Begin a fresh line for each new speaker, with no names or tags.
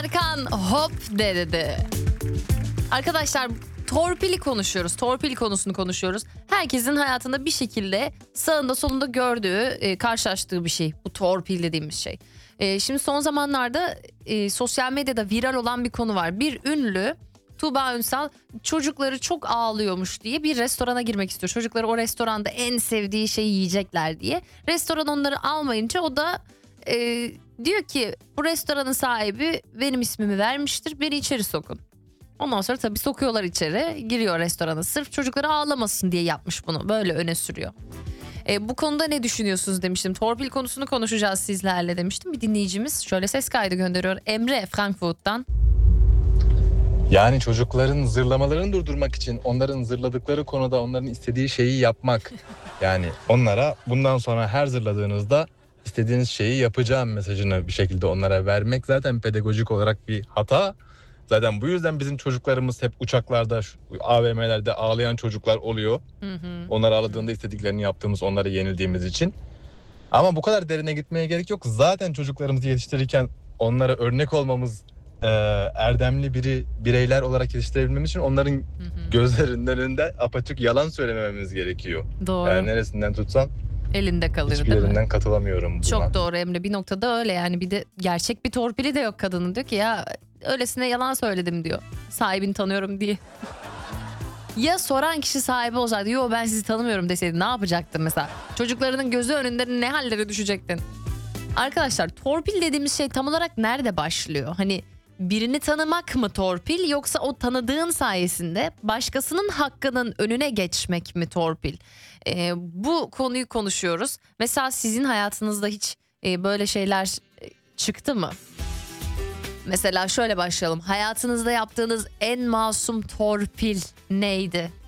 Tarkan hop dedi. Arkadaşlar torpili konuşuyoruz. Torpil konusunu konuşuyoruz. Herkesin hayatında bir şekilde sağında solunda gördüğü, karşılaştığı bir şey. Bu torpil dediğimiz şey. Şimdi son zamanlarda sosyal medyada viral olan bir konu var. Bir ünlü Tuğba Ünsal çocukları çok ağlıyormuş diye bir restorana girmek istiyor. Çocukları o restoranda en sevdiği şeyi yiyecekler diye. Restoran onları almayınca o da diyor ki bu restoranın sahibi benim ismimi vermiştir, beni içeri sokun. Ondan sonra tabii sokuyorlar içeri, giriyor restorana, sırf çocukları ağlamasın diye yapmış bunu, böyle öne sürüyor. Bu konuda ne düşünüyorsunuz demiştim. Torpil konusunu konuşacağız sizlerle demiştim. Bir dinleyicimiz şöyle ses kaydı gönderiyor. Emre Frankfurt'tan.
Yani çocukların zırlamalarını durdurmak için onların zırladıkları konuda onların istediği şeyi yapmak. Yani onlara bundan sonra her zırladığınızda istediğiniz şeyi yapacağım mesajını bir şekilde onlara vermek zaten pedagojik olarak bir hata. Zaten bu yüzden bizim çocuklarımız hep uçaklarda, AVM'lerde ağlayan çocuklar oluyor. Onlar ağladığında istediklerini yaptığımız, onları yenildiğimiz için. Ama bu kadar derine gitmeye gerek yok. Zaten çocuklarımızı yetiştirirken onlara örnek olmamız, erdemli bireyler olarak yetiştirebilmemiz için onların gözlerinden önünde apaçık yalan söylemememiz gerekiyor.
Doğru.
Yani neresinden tutsan
Elinde kalır
hiçbir
değil mi?
yerinden katılamıyorum buna.
Çok doğru Emre, bir noktada öyle yani. Bir de gerçek bir torpili de yok kadının, diyor ki ya öylesine yalan söyledim diyor, sahibini tanıyorum diye. Ya soran kişi sahibi olsaydı, yo ben sizi tanımıyorum deseydi ne yapacaktın mesela? Çocuklarının gözü önünde ne hallere düşecektin? Arkadaşlar torpil dediğimiz şey tam olarak nerede başlıyor? Hani birini tanımak mı torpil, yoksa o tanıdığın sayesinde başkasının hakkının önüne geçmek mi torpil? Bu konuyu konuşuyoruz. Mesela sizin hayatınızda hiç böyle şeyler çıktı mı? Mesela şöyle başlayalım. Hayatınızda yaptığınız en masum torpil neydi?